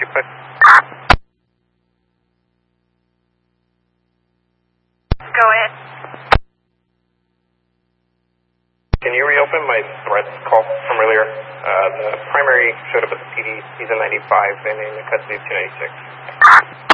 dispatch. Go ahead. Can you reopen my threat call from earlier? The primary showed up at the PD. He's a 95 and in the custody of 296.